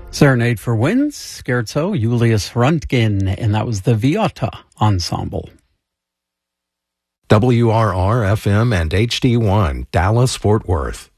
Serenade for Winds, Scherzo, Julius Röntgen, and that was the Viotta Ensemble. WRR-FM and HD1, Dallas, Fort Worth.